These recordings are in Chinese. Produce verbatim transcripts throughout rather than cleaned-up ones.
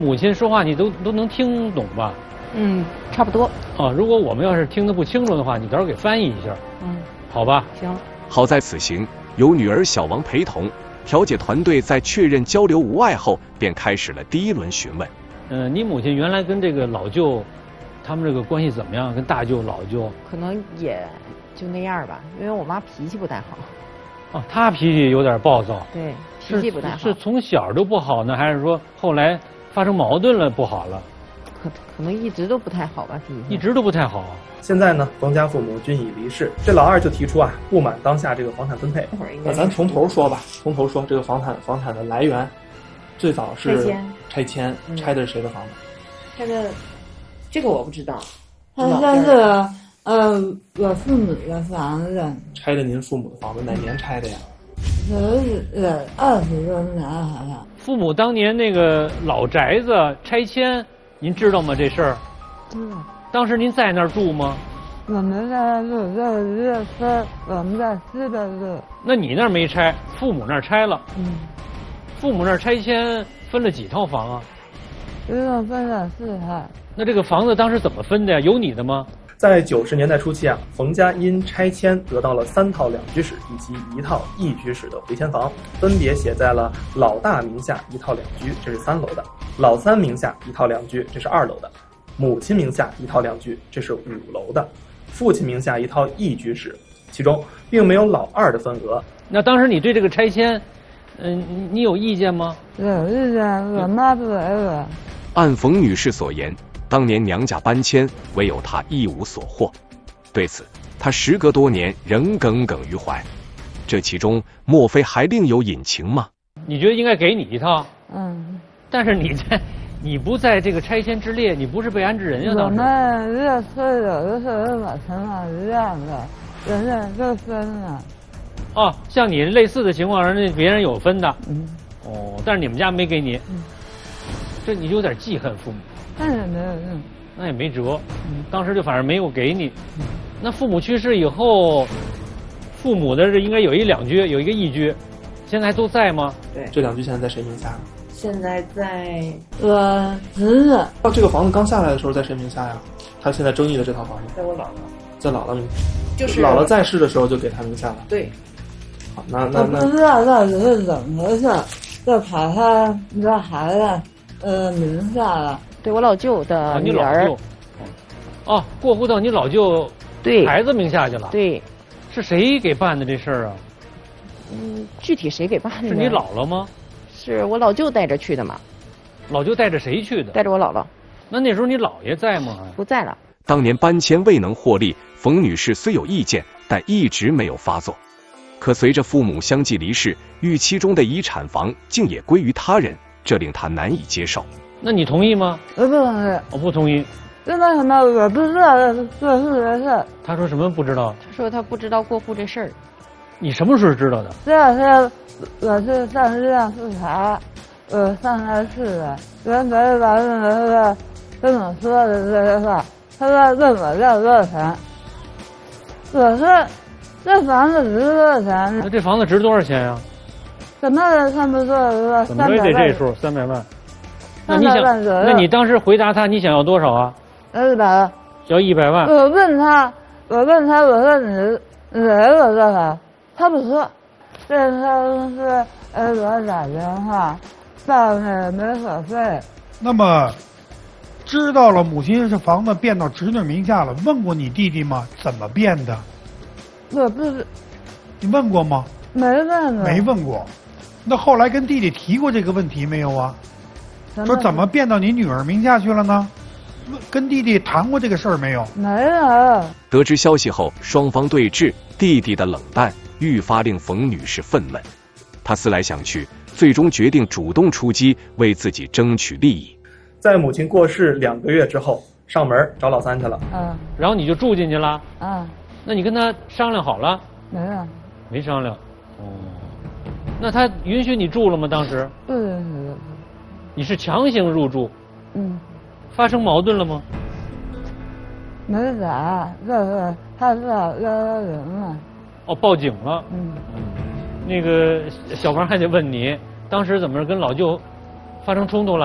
母亲说话你都都能听懂吧？ 嗯，差不多。 哦，如果我们要是听得不清楚的话，你到时候给翻译一下。 嗯， 好吧。 行。 好在此行有女儿小王陪同，调解团队在确认交流无碍后，便开始了第一轮询问。 呃，你母亲原来跟这个老舅，他们这个关系怎么样？跟大舅、老舅？ 可能也就那样吧，因为我妈脾气不太好。 哦，她脾气有点暴躁。 对，脾气不太好。 是从小就不好呢，还是说后来发生矛盾了不好了？ 可可能一直都不太好吧，脾气。 一直都不太好。 现在呢，冯家父母均已离世，这老二就提出啊，不满当下这个房产分配。 那咱从头说吧，从头说这个房产房产的来源，最早是拆迁， 拆迁， 嗯、 拆的是谁的房子？ 拆的，这个我不知道。 他这是呃我父母的房子。 拆的您父母的房子，哪年拆的呀？ 是二十多年好像。 父母当年那个老宅子拆迁，您知道吗？这事儿？ 知道。 当时您在那儿住吗？ 我们在住，在热村，我们在西边住。 那你那儿没拆，父母那儿拆了。 嗯。 父母那儿拆迁分了几套房啊？ 一共分了四套。 那这个房子当时怎么分的呀？有你的吗？ 在九十年代初期啊，冯家因拆迁得到了三套两居室以及一套一居室的回迁房，分别写在了老大名下一套两居，这是三楼的；老三名下一套两居，这是二楼的；母亲名下一套两居，这是五楼的；父亲名下一套一居室，其中并没有老二的份额。 那当时你对这个拆迁，嗯、呃，你有意见吗？ 有意见，我妈不给我。 按冯女士所言，当年娘家搬迁，唯有她一无所获。对此，她时隔多年仍耿耿于怀。这其中莫非还另有隐情吗？ 你觉得应该给你一套？ 嗯。 但是你在，你不在这个拆迁之列，你不是被安置人呀？当时。 我们热村有的时候跟我情况一样的，人家都分了。 哦，像你类似的情况，人家别人有分的。 嗯。 哦，但是你们家没给你。 嗯。 这你有点记恨父母。 那也没有用， 那也没辙。嗯，当时就反正没有给你。嗯，那父母去世以后，父母的这应该有一两居，有一个一居，现在还都在吗？ 对， 这两居现在在谁名下？ 现在在我侄子。 那这个房子刚下来的时候在谁名下呀？他现在争议的这套房子在我姥姥， 在姥姥名下。 就是姥姥在世的时候就给他名下了。 对。 好，那那那。 我不知道到底是怎么回事，就把他这孩子呃名下了。 对我老舅的女儿。 啊、你老舅。哦，过户到你老舅对孩子名下去了。 对。 是谁给办的这事儿啊？ 嗯，具体谁给办的？ 是你姥姥吗？ 是我老舅带着去的嘛。 老舅带着谁去的？ 带着我姥姥。 那那时候你姥爷在吗？ 不在了。 当年搬迁未能获利，冯女士虽有意见，但一直没有发作。可随着父母相继离世，预期中的遗产房竟也归于他人，这令她难以接受。 那你同意吗？ 我不同意。 我不同意。 因为什么？我不知道这是的事。 他说什么不知道？ 他说他不知道过户这事儿。 你什么时候知道的？ 这两天我是上医院复查，我上他去的，原本把那个跟我说的这些话，他说问我要多少钱，我说这房子值多少钱？ 那这房子值多少钱呀、啊？ 怎么也看不出来， 怎么也得这数，三百万。那你想，那你当时回答他，你想要多少啊？ 一百。 要一百万。 我问他，我问他，我说你你给我多少？他不说。这他公司呃给我打电话，报那没所费。 那么，知道了母亲是房子变到侄女名下了，问过你弟弟吗？怎么变的？ 我不是。 你问过吗？ 没问过。 没问过。那后来跟弟弟提过这个问题没有啊？说怎么变到你女儿名下去了呢？跟弟弟谈过这个事儿没有？ 没有。 得知消息后，双方对峙，弟弟的冷淡愈发令冯女士愤懑。她思来想去，最终决定主动出击，为自己争取利益。 在母亲过世两个月之后，上门找老三去了。 嗯。 然后你就住进去了。 嗯。 那你跟他商量好了？ 没有。 没商量。哦。那他允许你住了吗？当时？ 不允许。 你是强行入住？ 嗯。 发生矛盾了吗？ 没啥，就是他是幺幺零了。 哦，报警了。 嗯。 那个小王还得问你，当时怎么跟老舅发生冲突了？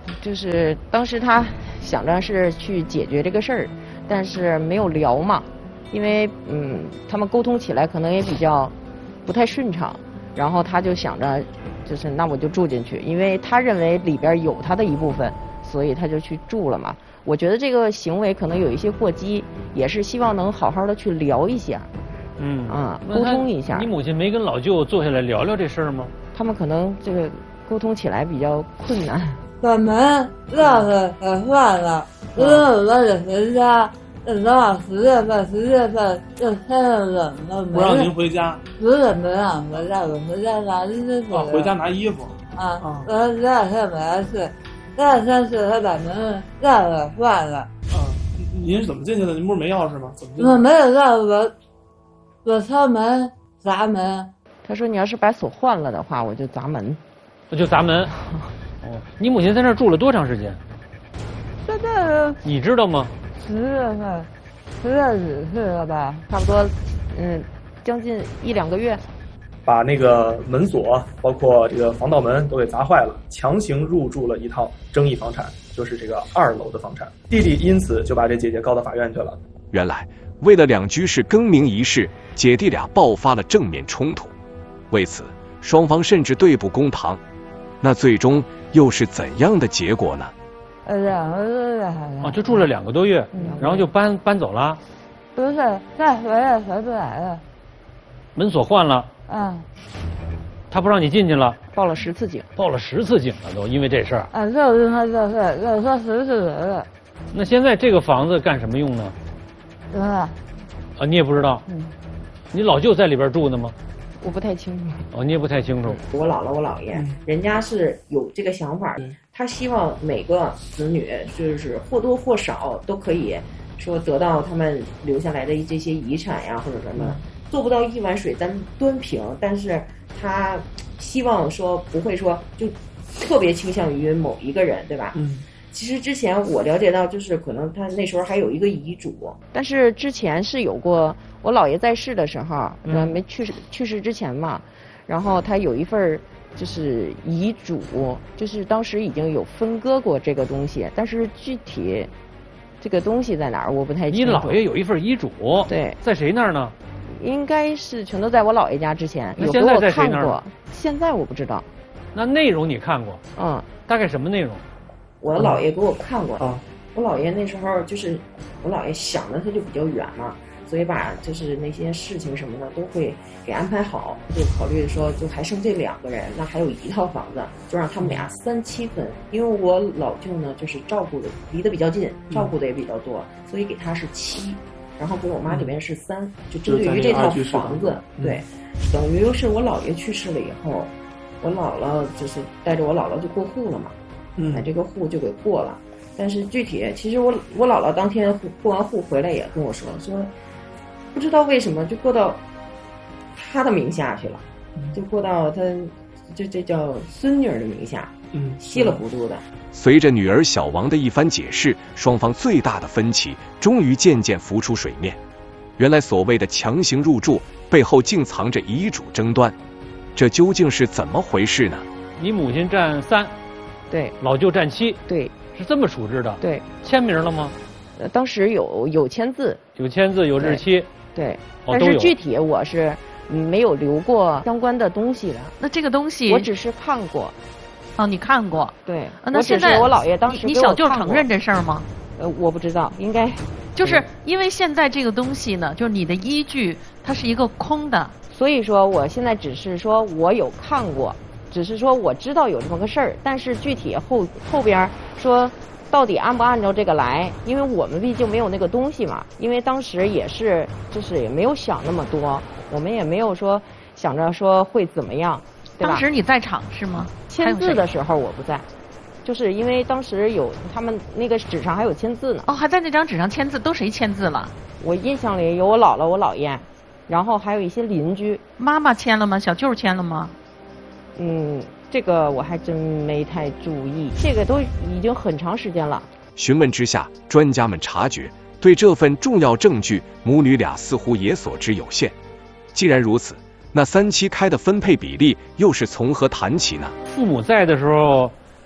就是当时他想着是去解决这个事儿，但是没有聊嘛，因为嗯，他们沟通起来可能也比较不太顺畅，然后他就想着，就是那我就住进去，因为他认为里边有他的一部分，所以他就去住了嘛。我觉得这个行为可能有一些过激，也是希望能好好的去聊一下， 嗯啊，沟通一下。 你母亲没跟老舅坐下来聊聊这事儿吗？ 他们可能这个沟通起来比较困难。 把门钥匙给换了，因为我们回家，等到十月份，十月份就天冷了， 不让您回家， 十点没让回家，我回家拿衣服。 啊，回家拿衣服。 啊，然后第二天没来去，第二天是他把门钥匙换了。 啊，您是怎么进去的？您不是没钥匙吗？怎么进去？ 我没有钥匙，我我敲门砸门。 他说你要是把锁换了的话，我就砸门。 我就砸门。哦，你母亲在那儿住了多长时间？ 现在你知道吗？ 十月份，十月几岁了吧？ 差不多，嗯，将近一两个月。 把那个门锁，包括这个防盗门都给砸坏了，强行入住了一套争议房产，就是这个二楼的房产。弟弟因此就把这姐姐告到法院去了。 原来，为了两居室更名一事，姐弟俩爆发了正面冲突，为此双方甚至对簿公堂。那最终又是怎样的结果呢？ 呃，两个多月。 啊，就住了两个多月，然后就搬搬走了。 不是，再回来回不来了。 门锁换了。 嗯。 他不让你进去了。 报了十次警。 报了十次警了都，因为这事儿。 啊，就是他这事，这说十次人了。 那现在这个房子干什么用呢？ 怎么了？ 啊，你也不知道。 嗯。 你老舅在里边住呢吗？ 我不太清楚。 哦，你也不太清楚。 我姥姥我姥爷、嗯、人家是有这个想法、嗯、他希望每个子女就是或多或少都可以说得到他们留下来的这些遗产呀或者什么、嗯、做不到一碗水端端平，但是他希望说不会说就特别倾向于某一个人，对吧？ 嗯。 其实之前我了解到，就是可能他那时候还有一个遗嘱， 但是之前是有过，我姥爷在世的时候，嗯，没去世去世之前嘛，然后他有一份就是遗嘱，就是当时已经有分割过这个东西，但是具体这个东西在哪儿我不太清楚。 你姥爷有一份遗嘱？ 对， 在谁那儿呢？ 应该是全都在我姥爷家之前，有给我看过。现在我不知道。 那内容你看过？ 嗯， 大概什么内容？ 我姥爷给我看过， 啊、 我姥爷那时候就是我姥爷想的他就比较远嘛，所以把就是那些事情什么的都会给安排好，就考虑说就还剩这两个人，那还有一套房子，就让他们俩三七分，因为我老舅呢就是照顾的离得比较近，照顾的也比较多，嗯、所以给他是七，然后给我妈这边是三，就针对于这套房子，对，等于是我姥爷去世了以后，我姥姥就是带着我姥姥就过户了嘛。 嗯， 把这个户就给过了，但是具体其实我我姥姥当天过完户回来也跟我说说，不知道为什么就过到他的名下去了，就过到他就这叫孙女儿的名下， 嗯， 稀里糊涂的。 随着女儿小王的一番解释，双方最大的分歧终于渐渐浮出水面。原来所谓的强行入住背后竟藏着遗嘱争端，这究竟是怎么回事呢？ 你母亲占三。 对， 老舅占七， 对， 是这么处置的。 对， 签名了吗？ 呃，当时有有签字， 有签字，有日期。 对， 哦、 但是具体我是没有留过相关的东西的。 那这个东西我只是看过。 哦，你看过？ 对。 啊、那现在我姥爷当时你小舅承认这事儿吗？ 呃，我不知道，应该。 就是因为现在这个东西呢，就是你的依据它是一个空的， 所以说我现在只是说我有看过。只是说我知道有这么个事儿，但是具体后后边说到底按不按照这个来，因为我们毕竟没有那个东西嘛，因为当时也是就是也没有想那么多，我们也没有说想着说会怎么样，对吧？ 当时你在场是吗？ 签字的时候我不在，就是因为当时有他们那个纸上还有签字呢。 哦，还在那张纸上签字，都谁签字了？ 我印象里有我姥姥、我姥爷，然后还有一些邻居。 妈妈签了吗？小舅签了吗？ 嗯，这个我还真没太注意，这个都已经很长时间了。 询问之下，专家们察觉，对这份重要证据，母女俩似乎也所知有限。既然如此，那三七开的分配比例又是从何谈起呢？ 父母在的时候，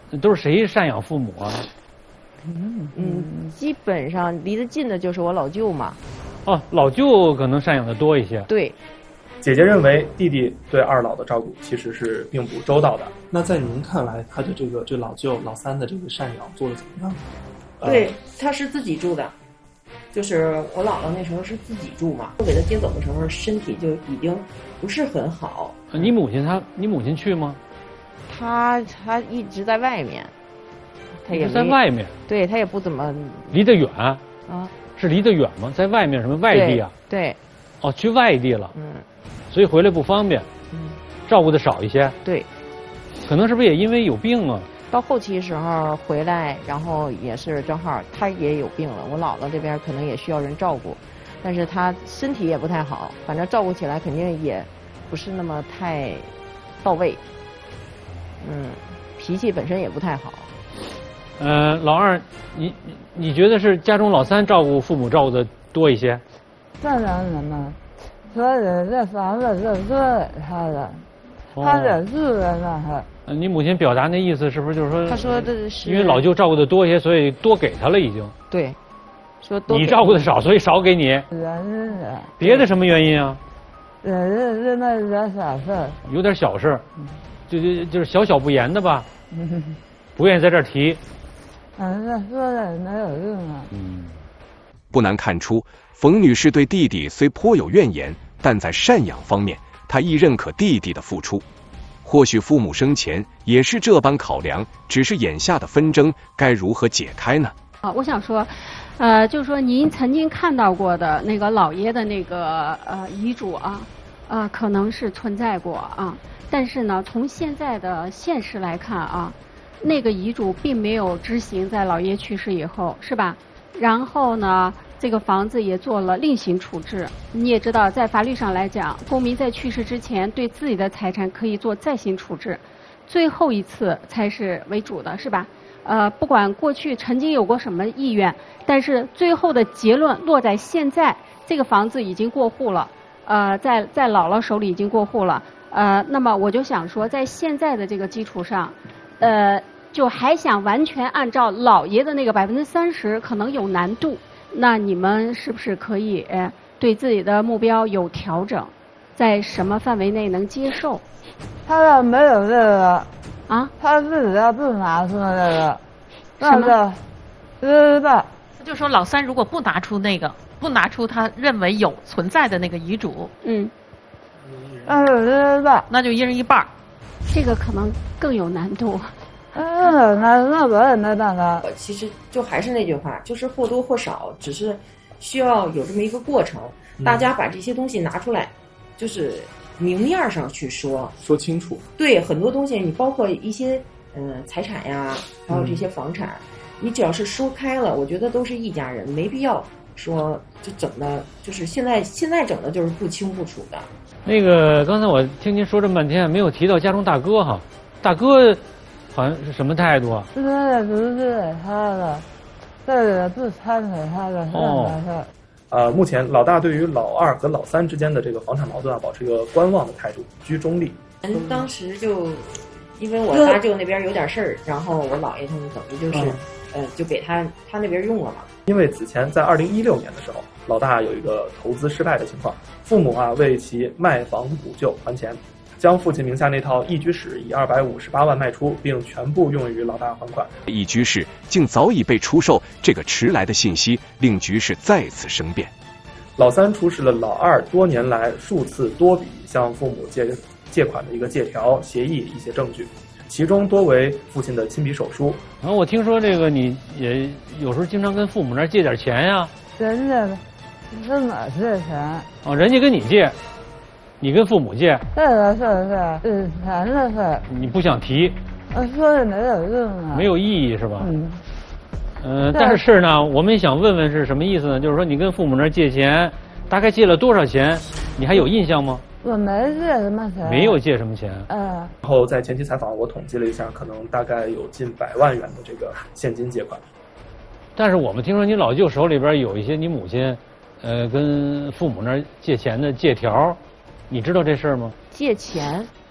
都是谁赡养父母啊？ 嗯，基本上离得近的就是我老舅嘛。 哦，老舅可能赡养的多一些。 对。 姐姐认为弟弟对二老的照顾其实是并不周到的。 那在您看来，他的这个这老舅老三的这个赡养做的怎么样？ 对， 呃、 他是自己住的，就是我姥姥那时候是自己住嘛。我给他接走的时候，身体就已经不是很好。 你母亲她，你母亲去吗？ 他他一直在外面，他也在外面。 对他也不怎么离得远啊。 是离得远吗？在外面什么外地啊？ 对。对哦，去外地了。 嗯。 所以回来不方便。 嗯。 照顾的少一些。 对。 可能是不是也因为有病啊？ 到后期时候回来，然后也是正好他也有病了，我姥姥这边可能也需要人照顾，但是他身体也不太好，反正照顾起来肯定也不是那么太到位。嗯，脾气本身也不太好。 呃，老二，你你觉得是家中老三照顾父母照顾的多一些？ 这两年嘛，所以这房子是租给他的，他得住在那儿。 你母亲表达那意思是不是就是说？ 他说的是。 因为老舅照顾的多一些，所以多给他了已经。 对。说多。 你照顾的少，所以少给你。 原因是。 别的什么原因啊？ 也是是那点小事。 有点小事，就就就是小小不言的吧。不愿意在这儿提。 嗯，那说的也没有用啊。 嗯。不难看出，冯女士对弟弟虽颇有怨言，但在赡养方面，她亦认可弟弟的付出。或许父母生前也是这般考量，只是眼下的纷争该如何解开呢？ 啊，我想说，呃，就是说您曾经看到过的那个老爷的那个呃遗嘱啊，呃，可能是存在过啊，但是呢，从现在的现实来看啊，那个遗嘱并没有执行在老爷去世以后，是吧？然后呢，这个房子也做了另行处置。你也知道，在法律上来讲，公民在去世之前对自己的财产可以做再行处置，最后一次才是为主的，是吧？呃，不管过去曾经有过什么意愿，但是最后的结论落在现在，这个房子已经过户了，呃，在在姥姥手里已经过户了，呃，那么我就想说，在现在的这个基础上，呃。就还想完全按照老爷的那个百分之三十，可能有难度。那你们是不是可以呃对自己的目标有调整，在什么范围内能接受？ 他要没有这个啊， 他自己要不拿出这个，那个知道。 就说老三如果不拿出那个，不拿出他认为有存在的那个遗嘱， 嗯， 那就知道， 那就一人一半。 这个可能更有难度。 那那那我也没办法。 其实就还是那句话，就是或多或少，只是需要有这么一个过程。嗯、大家把这些东西拿出来，就是明面上去说， 说清楚。 对，很多东西你包括一些嗯、呃、财产呀，还有这些房产，嗯、你只要是说开了，我觉得都是一家人，没必要说就整的，就是现在现在整的就是不清不楚的。 那个刚才我听您说这么半天，没有提到家中大哥哈，大哥。好像是什么态度啊？ 这个不是给他的，这个不参给他的， 哦。 呃，目前老大对于老二和老三之间的这个房产矛盾啊，保持一个观望的态度，居中立。 嗯，当时就因为我大舅那边有点事儿，然后我姥爷他们等于就是，嗯、呃，就给他他那边用了嘛。 因为此前在二零一六年的时候，老大有一个投资失败的情况，父母啊为其卖房补救还钱。将父亲名下那套一居室以二百五十八万卖出，并全部用于老大还款。 一居室竟早已被出售，这个迟来的信息令局势再次生变。 老三出示了老二多年来数次多笔向父母借借款的一个借条、协议一些证据，其中多为父亲的亲笔手书。 然后我听说这个你也有时候经常跟父母那儿借点钱呀？ 人家跟我借钱。 哦，人家跟你借。你跟父母借？ 这个是是以前的事。 你不想提？ 我说的没有用啊。 没有意义是吧？ 嗯。 呃，但是呢，我们想问问是什么意思呢？就是说你跟父母那儿借钱，大概借了多少钱？你还有印象吗？ 我没借什么钱。 没有借什么钱。 嗯。 然后在前期采访，我统计了一下，可能大概有近百万元的这个现金借款。 但是我们听说你老舅手里边有一些你母亲，呃，跟父母那儿借钱的借条。你知道这事儿吗？ 借钱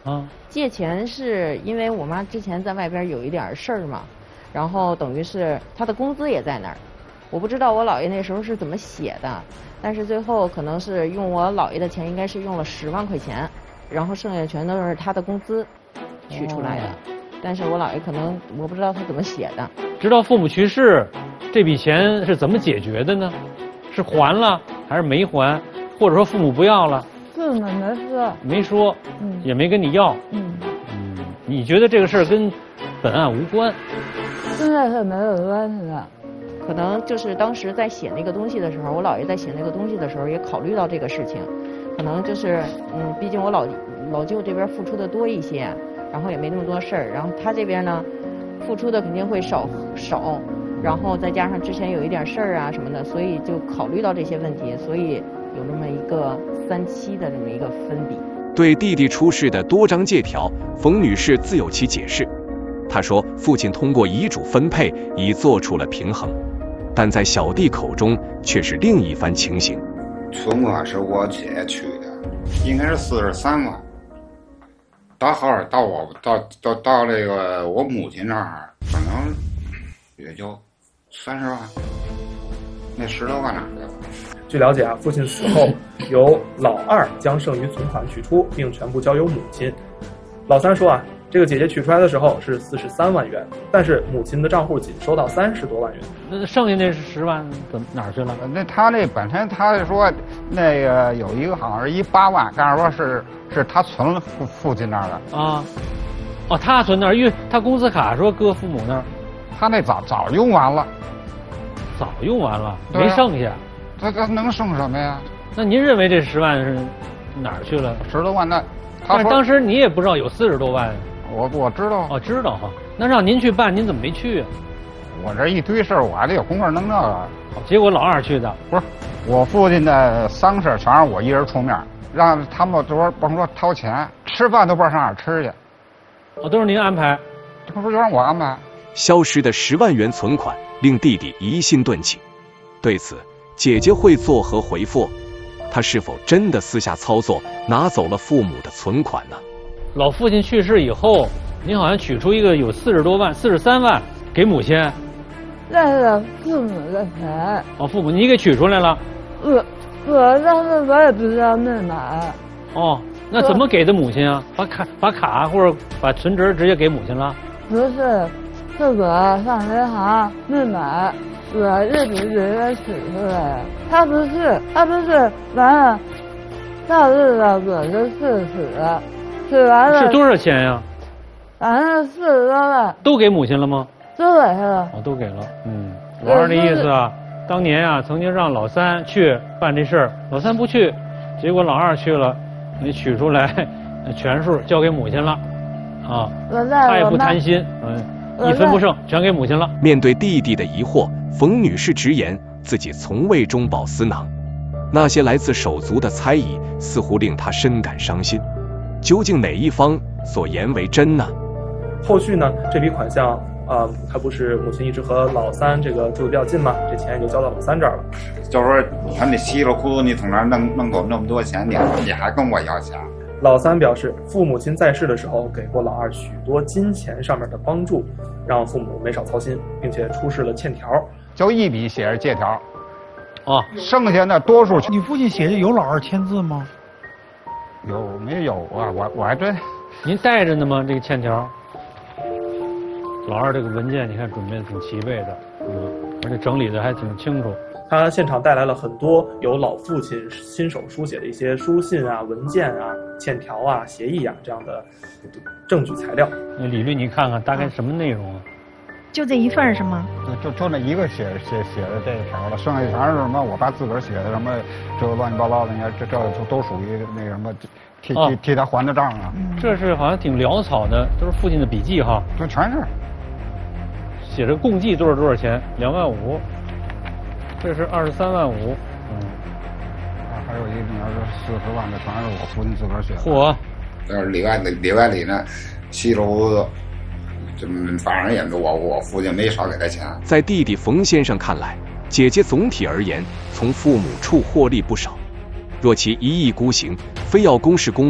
啊， 借钱是因为我妈之前在外边有一点事儿嘛，然后等于是她的工资也在那儿。我不知道我姥爷那时候是怎么写的，但是最后可能是用我姥爷的钱，应该是用了十万块钱，然后剩下全都是他的工资取出来的。哦、但是我姥爷可能我不知道他怎么写的。 直到父母去世，这笔钱是怎么解决的呢？是还了还是没还？或者说父母不要了？ 是没没说。 没说，嗯，也没跟你要。 嗯嗯，你觉得这个事儿跟本案无关？ 现在是没有关系的。 可能就是当时在写那个东西的时候，我姥爷在写那个东西的时候也考虑到这个事情，可能就是嗯，毕竟我老老舅这边付出的多一些，然后也没那么多事儿，然后他这边呢，付出的肯定会少少，然后再加上之前有一点事儿啊什么的，所以就考虑到这些问题，所以有这么一个三七的这么一个分比。 对弟弟出事的多张借条，冯女士自有其解释。她说，父亲通过遗嘱分配已做出了平衡。但在小弟口中却是另一番情形。 存款是我姐取的，应该是四十三万。到后儿到我到到到这个我母亲那儿，可能也就三十万，那十多万哪去了？ 据了解啊，父亲死后由老二将剩余存款取出，并全部交由母亲。老三说啊，这个姐姐取出来的时候是四十三万元，但是母亲的账户仅收到三十多万元。 那剩下那十万怎么哪儿去了？ 那他那本身他说那个有一个好像是一八万，但是说是是他存了父父亲那儿的啊。哦，他存那儿，因为他工资卡说搁父母那儿， 他那早早用完了， 早用完了，没剩下。 他他能剩什么呀？ 那您认为这十万是哪儿去了？ 十多万那。 但是当时你也不知道有四十多万， 我我知道， 哦知道哈。那让您去办，您怎么没去啊？ 我这一堆事儿，我还得有功夫弄这个。 结果老二去的， 不是我父亲的丧事，全是我一人出面，让他们都说甭说掏钱，吃饭都不知道上哪儿吃去。 哦，都是您安排， 这不就让我安排？ 消失的十万元存款令弟弟疑心顿起，对此姐姐会作何回复？他是否真的私下操作拿走了父母的存款呢？ 老父亲去世以后，您好像取出一个有四十多万、四十三万给母亲。 那是父母的钱。 哦，父母你给取出来了。 我我当时我也不知道密码。 哦，那怎么给的母亲啊？把卡把卡或者把存折直接给母亲了？ 不是，是我上银行密码。我一直觉得取出来，他不是，他不是完了，到日了我就去取了，取完了是多少钱呀？ 反正四十多万。 都给母亲了吗？ 都给了。 哦，都给了。嗯，老二的意思啊，当年啊曾经让老三去办这事儿，老三不去，结果老二去了，你取出来，全数交给母亲了，啊，他也不贪心，嗯，一分不剩，全给母亲了。 面对弟弟的疑惑，冯女士直言自己从未中饱私囊，那些来自手足的猜疑似乎令她深感伤心。究竟哪一方所言为真呢？ 后续呢，这笔款项啊、呃，还不是母亲一直和老三这个住的比较近嘛，这钱也就交到老三这儿了。 就说他那稀里糊涂，你从那儿弄弄走那么多钱，你还你还跟我要钱？ 老三表示，父母亲在世的时候给过老二许多金钱上面的帮助，让父母没少操心，并且出示了欠条。 就一笔写着借条， 哦， 剩下的多数。 你父亲写的有老二签字吗？ 有没有啊？我我还真。 您带着呢吗？这个欠条。老二这个文件，你看准备的挺齐备的，嗯，而且整理的还挺清楚。 他现场带来了很多由老父亲亲手书写的一些书信啊、文件啊、欠条啊、协议啊这样的证据材料。 那李律，你看看大概什么内容啊？ 就这一份是吗？ 就就那一个写写写的这一条了，剩下全是什么我爸自个儿写的什么这个乱七八糟的，你看这这都属于那什么替替替他还的账啊。 这是好像挺潦草的，都是父亲的笔记哈。 这全是写着共计多少多少钱，两万五。这是二十三万五，嗯， 啊，还有一你要是四十万的，全是我父亲自个儿写的。 嚯！ 要是里外里里外里呢，稀里糊涂，就反正也我我父亲没少给他钱。 在弟弟冯先生看来，姐姐总体而言从父母处获利不少，若其一意孤行，非要公事公办，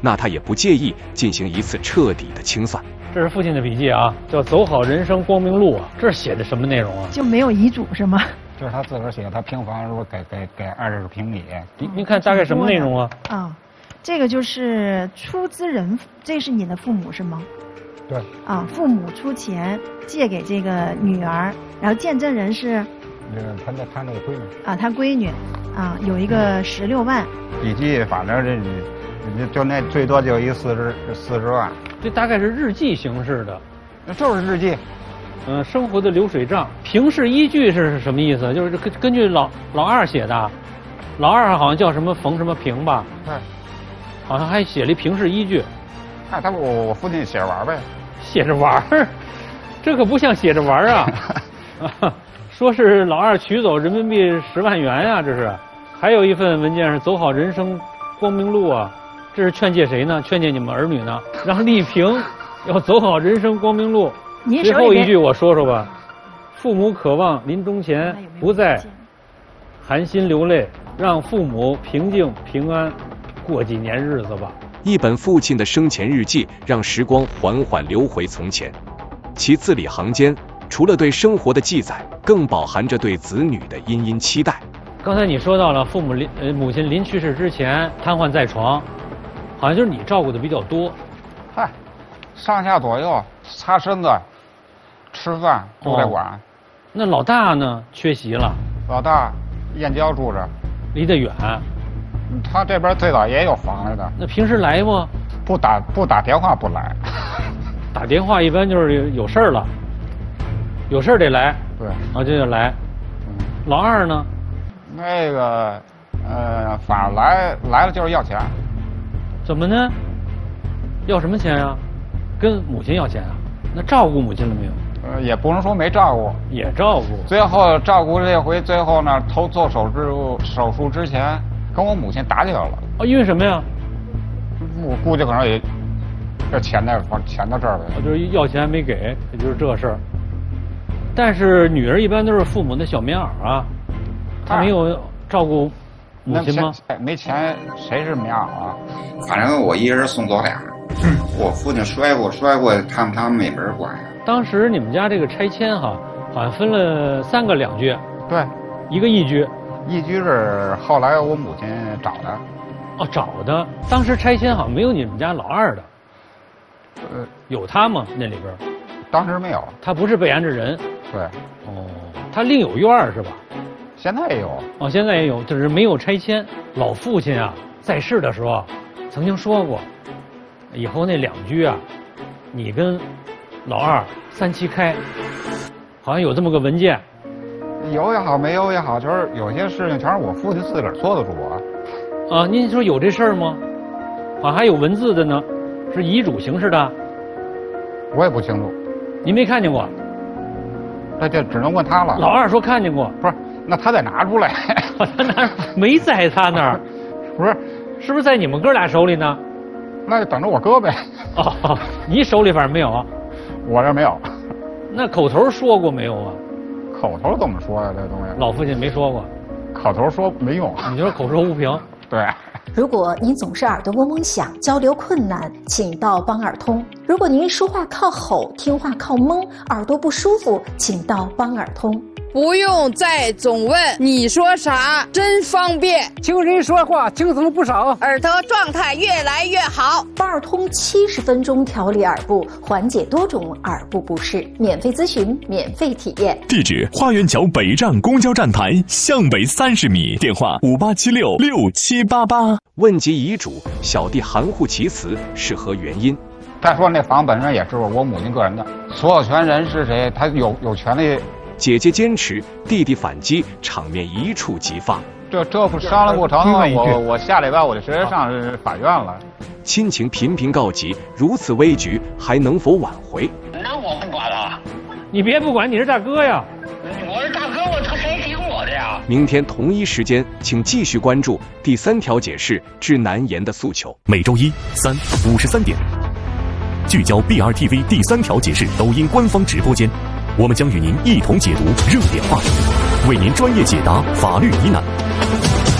那他也不介意进行一次彻底的清算。 这是父亲的笔记啊，叫《走好人生光明路》啊，这是写的什么内容啊？ 就没有遗嘱是吗？ 这是他自个儿写的，他平房如果给给给二十平米。 您您看大概什么内容啊？ 啊，这个就是出资人，这是你的父母是吗？ 对。 啊，父母出钱借给这个女儿，然后见证人是。 呃，他那他那个闺女。 啊，他闺女，啊，有一个十六万。 笔记反正这你就那最多就一四十四十万。 这大概是日记形式的。 那就是日记。 嗯、呃，生活的流水账。评事依据是什么意思？就是根根据老老二写的，老二好像叫什么冯什么平吧？ 对。 好像还写了一评事依据。 哎，他我我父亲写着玩呗。 写着玩儿，这可不像写着玩儿啊！啊，说是老二取走人民币十万元呀、啊，这是。还有一份文件是走好人生光明路啊，这是劝诫谁呢？劝诫你们儿女呢，让丽萍要走好人生光明路。最后一句我说说吧，父母渴望临终前不再含辛流泪，让父母平静平安过几年日子吧。 一本父亲的生前日记，让时光缓缓流回从前。其字里行间，除了对生活的记载，更饱含着对子女的殷殷期待。 刚才你说到了父母临呃母亲临去世之前瘫痪在床，好像就是你照顾的比较多。 嗨，上下左右擦身子、吃饭都得管。哦、 那老大呢？缺席了。 老大燕郊住着， 离得远。 他这边最早也有房来的。 那平时来不？ 不打不打电话不来。 打电话一般就是有有事儿了，有事儿得来。 对。 啊，这就来。嗯。老二呢？ 那个，呃，反正来来了就是要钱。 怎么呢？要什么钱啊？跟母亲要钱啊？那照顾母亲了没有？ 呃，也不能说没照顾， 也照顾。 最后照顾这回，最后呢，头做手术手术之前。跟我母亲打起来了啊！因为什么呀？ 我估计可能也这钱在钱到这儿了， 就是要钱没给，也就是这事儿。但是女儿一般都是父母的小棉袄啊，她没有照顾母亲吗？ 没钱谁是棉袄啊？ 反正我一人送走俩，嗯、我父亲摔过摔过，他们他们没人管呀。 当时你们家这个拆迁哈，好像分了三个两居， 对， 一个一居。 一居是后来我母亲找的， 哦，找的。当时拆迁好像没有你们家老二的， 呃， 有他吗？那里边？ 当时没有， 他不是被安置人。 对。 哦，他另有院儿是吧？ 现在也有。 哦，现在也有，只是没有拆迁。老父亲啊，在世的时候曾经说过，以后那两居啊，你跟老二三七开，好像有这么个文件。 有也好，没有也好，就是有些事情全是我父亲自个儿做的主啊。 啊，您说有这事儿吗？好像还有文字的呢，是遗嘱形式的。 我也不清楚， 您没看见过？ 那就只能问他了。 老二说看见过， 不是？那他得拿出来。 他拿没在他那儿， 不是？ 是不是在你们哥俩手里呢？ 那就等着我哥呗。 哦，你手里反正没有， 我这没有。 那口头说过没有啊？ 口头怎么说呀？这东西老父亲没说过， 口头说没用。 你就是口说无凭。 对。 如果您总是耳朵嗡嗡响，交流困难，请到帮耳通。如果您说话靠吼，听话靠蒙，耳朵不舒服，请到帮耳通。 不用再总问你说啥，真方便。 听人说话轻松不少， 耳朵状态越来越好。 帮耳通七十分钟调理耳部，缓解多种耳部不适，免费咨询，免费体验。 地址：花园桥北站公交站台向北三十米，电话五八七六六七八八。 问及遗嘱，小弟含糊其辞，是何原因？ 再说那房本身也是我母亲个人的，所有权人是谁？他有有权利。 姐姐坚持，弟弟反击，场面一触即发。 这这不商量不成了，我我下礼拜我就直接上法院了。 亲情频频告急，如此危局还能否挽回？ 那我不管了。 你别不管，你是大哥呀。 我是大哥，我他谁听我的呀？ 明天同一时间，请继续关注第三条解释之难言的诉求。 每周一、三、五十三点，聚焦 B R T V 第三条解释抖音官方直播间。我们将与您一同解读热点话题，为您专业解答法律疑难。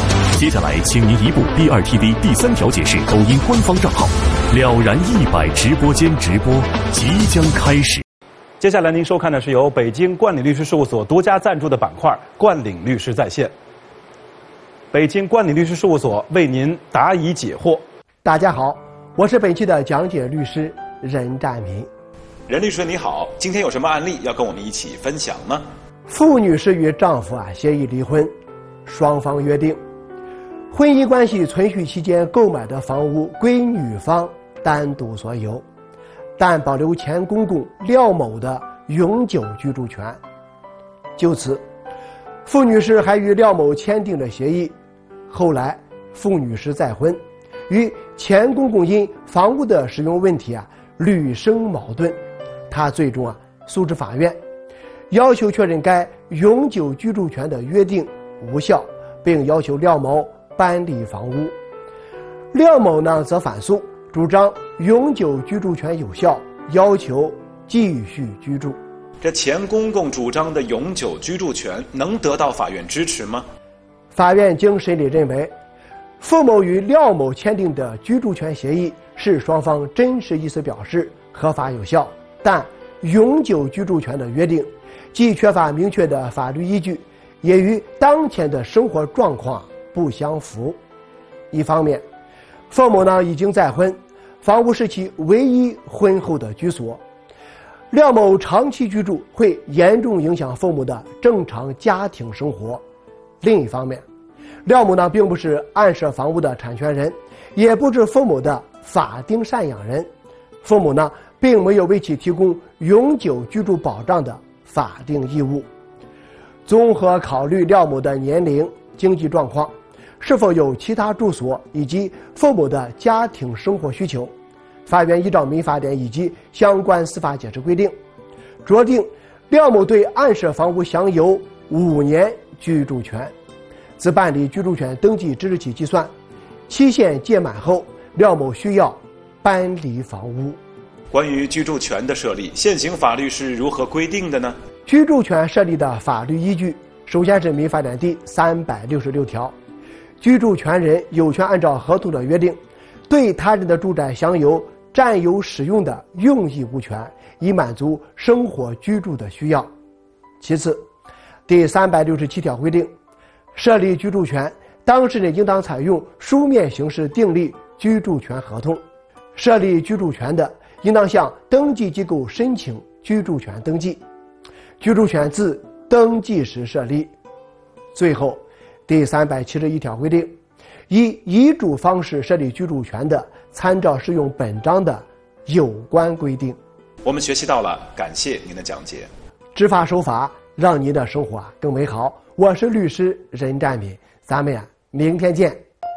接下来，请您移步 B 二 T V 第三条解释抖音官方账号，了然一百直播间直播即将开始。 接下来您收看的是由北京冠领律师事务所独家赞助的板块“冠领律师在线”。北京冠领律师事务所为您答疑解惑。 大家好，我是本期的讲解律师任占民。 任律师你好，今天有什么案例要跟我们一起分享呢？ 傅女士与丈夫啊协议离婚，双方约定，婚姻关系存续期间购买的房屋归女方单独所有，但保留前公公廖某的永久居住权。就此，傅女士还与廖某签订了协议。后来，傅女士再婚，与前公公因房屋的使用问题啊屡生矛盾，她最终啊诉至法院，要求确认该永久居住权的约定无效，并要求廖某搬离房屋。廖某呢则反诉，主张永久居住权有效，要求继续居住。 这前公公主张的永久居住权能得到法院支持吗？ 法院经审理认为，傅某与廖某签订的居住权协议是双方真实意思表示，合法有效，但永久居住权的约定既缺乏明确的法律依据，也与当前的生活状况不相符。一方面，傅某呢已经再婚，房屋是其唯一婚后的居所，廖某长期居住会严重影响傅某的正常家庭生活。另一方面，廖某呢并不是案涉房屋的产权人，也不是傅某的法定赡养人，傅某呢并没有为其提供永久居住保障的法定义务。综合考虑廖某的年龄、经济状况，是否有其他住所以及傅某的家庭生活需求，法院依照民法典以及相关司法解释规定，酌定廖某对案涉房屋享有五年居住权，自办理居住权登记之日起计算，期限届满后，廖某需要搬离房屋。 关于居住权的设立，现行法律是如何规定的呢？ 居住权设立的法律依据，首先是民法典第三百六十六条，居住权人有权按照合同的约定，对他人的住宅享有占有使用的用益物权，以满足生活居住的需要。其次，第三百六十七条规定，设立居住权，当事人应当采用书面形式订立居住权合同。设立居住权的，应当向登记机构申请居住权登记，居住权自登记时设立。最后，第三百七十一条规定，以遗嘱方式设立居住权的，参照适用本章的有关规定。 我们学习到了，感谢您的讲解。 知法守法，让您的生活啊更美好。我是律师任占民，咱们呀明天见。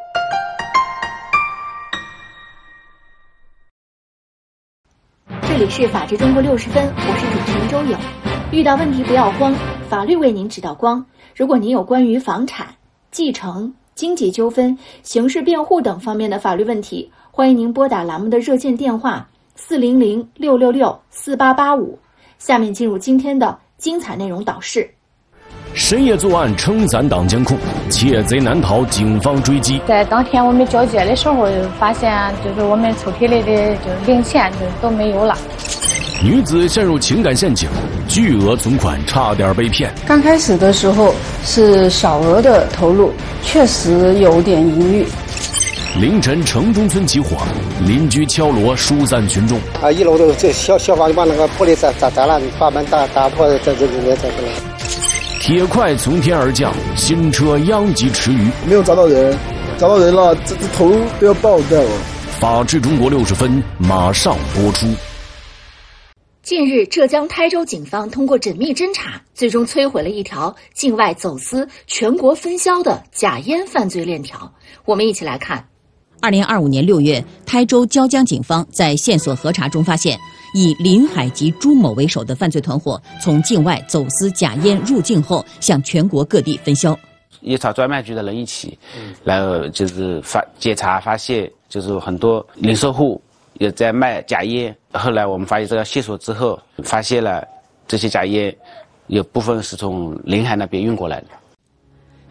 这里是法治中国六十分，我是主持人周友。遇到问题不要慌，法律为您指导光。如果您有关于房产、继承、经济纠纷、刑事辩护等方面的法律问题，欢迎您拨打栏目的热线电话四零零六六六四八八五。下面进入今天的精彩内容导视。 深夜作案撑伞挡监控，窃贼难逃警方追击。 在当天我们交接的时候，发现就是我们抽屉里的就是零钱就都没有了。 女子陷入情感陷阱，巨额存款差点被骗。 刚开始的时候是小额的投入，确实有点疑虑。 凌晨城中村起火，邻居敲锣疏散群众。 啊，一楼的这消消防就把那个玻璃砸砸砸烂，把门打打破，这这这这这。 铁块从天而降，新车殃及池鱼。 没有找到人，找到人了，这这头都要爆掉了。 法治中国六十分马上播出。 近日，浙江台州警方通过缜密侦查，最终摧毁了一条境外走私、全国分销的假烟犯罪链条。我们一起来看。 二零二五年六月，台州椒江警方在线索核查中发现，以林海及朱某为首的犯罪团伙从境外走私假烟入境后，向全国各地分销。 依查专卖局的人一起，然后就是发检查发现，就是很多零售户也在卖假烟。后来我们发现这个线索之后，发现了这些假烟有部分是从临海那边运过来的。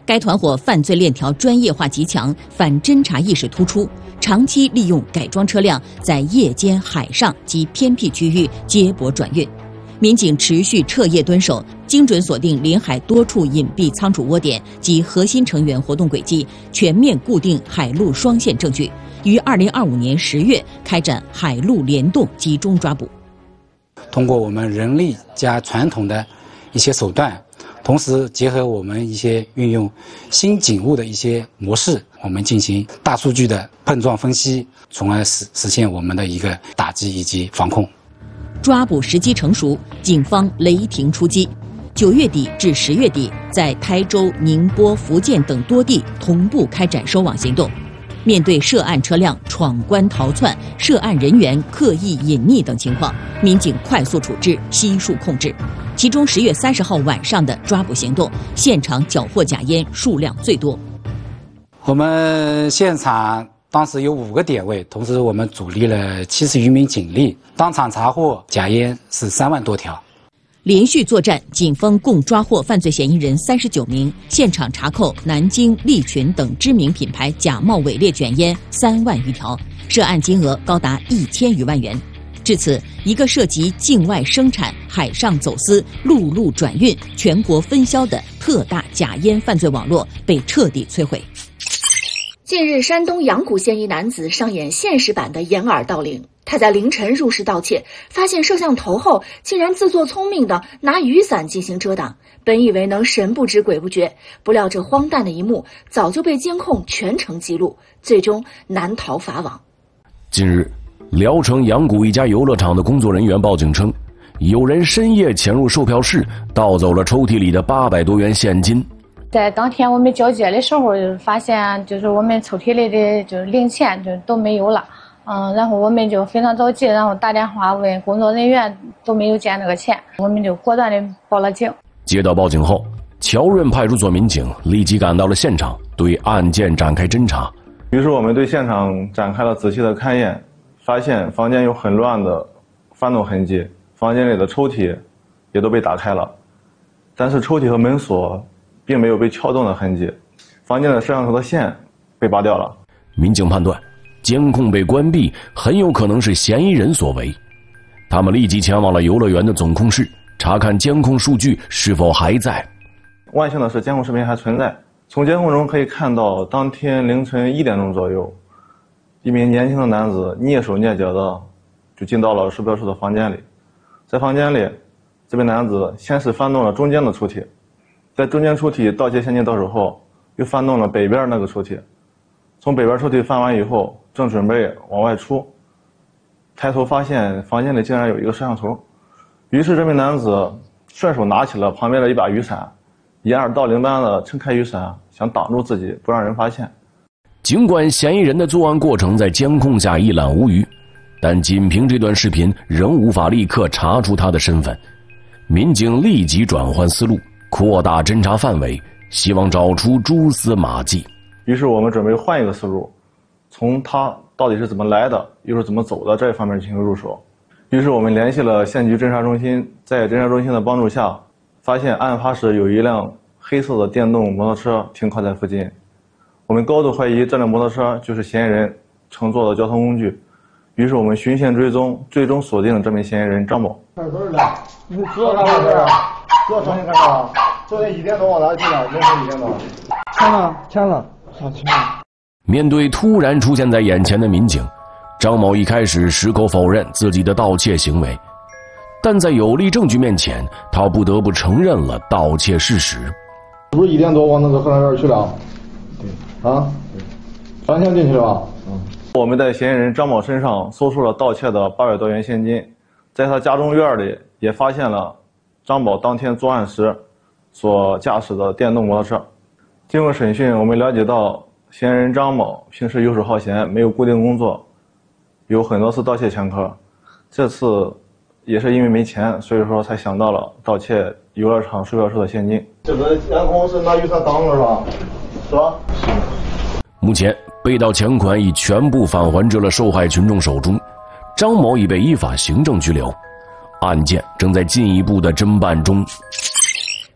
该团伙犯罪链条专业化极强，反侦查意识突出，长期利用改装车辆在夜间、海上及偏僻区域接驳转运。民警持续彻夜蹲守，精准锁定临海多处隐蔽仓储窝点及核心成员活动轨迹，全面固定海陆双线证据，于二零二五年十月开展海陆联动集中抓捕。 通过我们人力加传统的一些手段，同时结合我们一些运用新警务的一些模式，我们进行大数据的碰撞分析，从而实实现我们的一个打击以及防控。 抓捕时机成熟，警方雷霆出击。九月底至十月底，在台州、宁波、福建等多地同步开展收网行动。面对涉案车辆闯关逃窜、涉案人员刻意隐匿等情况，民警快速处置，悉数控制。其中十月三十号晚上的抓捕行动，现场缴获假烟数量最多。 我们现场当时有五个点位，同时我们组立了七十余名警力，当场查获假烟是三万多条。 连续作战，警方共抓获犯罪嫌疑人三十九名，现场查扣南京、利群等知名品牌假冒伪劣卷烟三万余条，涉案金额高达一千余万元。至此，一个涉及境外生产、海上走私、陆路转运、全国分销的特大假烟犯罪网络被彻底摧毁。 近日，山东阳谷县一男子上演现实版的掩耳盗铃。他在凌晨入室盗窃，发现摄像头后，竟然自作聪明地拿雨伞进行遮挡，本以为能神不知鬼不觉，不料这荒诞的一幕早就被监控全程记录，最终难逃法网。 近日，聊城阳谷一家游乐场的工作人员报警称，有人深夜潜入售票室，盗走了抽屉里的八百多元现金。 在当天我们交接的时候，发现就是我们抽屉里的就是零钱就都没有了。嗯，然后我们就非常着急，然后打电话问工作人员，都没有见那个钱，我们就果断的报了警。 接到报警后，乔润派出所民警立即赶到了现场，对案件展开侦查。 于是我们对现场展开了仔细的勘验，发现房间有很乱的翻动痕迹，房间里的抽屉也都被打开了，但是抽屉和门锁并没有被撬动的痕迹，房间的摄像头的线被拔掉了。 民警判断，监控被关闭，很有可能是嫌疑人所为。他们立即前往了游乐园的总控室，查看监控数据是否还在。 万幸的是，监控视频还存在。从监控中可以看到，当天凌晨一点钟左右，一名年轻的男子蹑手蹑脚的就进到了售票处的房间里。在房间里，这名男子先是翻动了中间的抽屉，在中间抽屉盗窃现金到手后，又翻动了北边那个抽屉。从北边抽屉翻完以后，正准备往外出，抬头发现房间里竟然有一个摄像头，于是这名男子顺手拿起了旁边的一把雨伞，掩耳盗铃般的撑开雨伞，想挡住自己，不让人发现。 尽管嫌疑人的作案过程在监控下一览无余，但仅凭这段视频仍无法立刻查出他的身份。民警立即转换思路，扩大侦查范围，希望找出蛛丝马迹。 于是我们准备换一个思路，从他到底是怎么来的，又是怎么走的这一方面进行入手。于是我们联系了县局侦查中心，在侦查中心的帮助下，发现案发时有一辆黑色的电动摩托车停靠在附近。我们高度怀疑这辆摩托车就是嫌疑人乘坐的交通工具。于是我们循线追踪，最终锁定了这名嫌疑人张某。 不是的，你知道啥回事啊？知道声音干啥？昨天一点多往哪去了？凌晨一点多。签了，签了。 面对突然出现在眼前的民警，张某一开始矢口否认自己的盗窃行为，但在有力证据面前，他不得不承认了盗窃事实。 是不是一点多往那个河南园去了？对，啊，翻墙进去了吧？嗯。 我们在嫌疑人张某身上搜出了盗窃的八百多元现金，在他家中院里也发现了张某当天作案时所驾驶的电动摩托车。经过审讯，我们了解到嫌疑人张某平时游手好闲，没有固定工作，有很多次盗窃前科。这次也是因为没钱，所以说才想到了盗窃游乐场售票处的现金。 这个监控是拿雨伞挡了是吧？是吧？ 目前被盗钱款已全部返还至了受害群众手中，张某已被依法行政拘留，案件正在进一步的侦办中。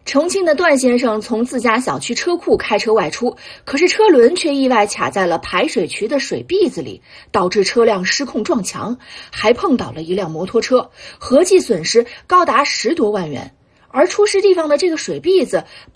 重庆的段先生从自家小区车库开车外出，可是车轮却意外卡在了排水渠的水篦子里，导致车辆失控撞墙，还碰倒了一辆摩托车，合计损失高达十多万元。而出事地方的这个水篦子